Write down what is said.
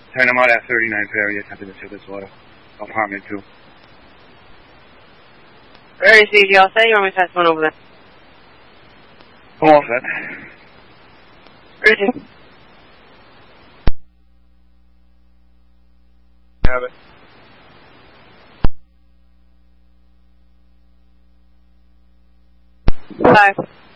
Dynamite at 39 Perry, attempting to this water. Apartment 2. Very easy, all set. You want me to pass one over there? I'm all set. Ready. Have it. Five.